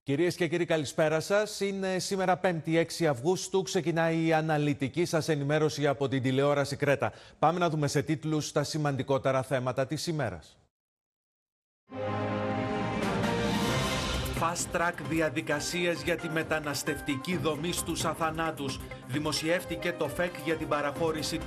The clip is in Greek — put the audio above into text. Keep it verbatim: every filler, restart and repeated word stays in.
Κυρίες και κύριοι, καλησπέρα σας. Είναι σήμερα πέμπτη έξι Αυγούστου. Ξεκινάει η αναλυτική σας ενημέρωση από την τηλεόραση Κρέτα. Πάμε να δούμε σε τίτλους τα σημαντικότερα θέματα της ημέρας. Fast track διαδικασίες για τη μεταναστευτική δομή στους αθανάτους. Δημοσιεύτηκε το ΦΕΚ για την παραχώρηση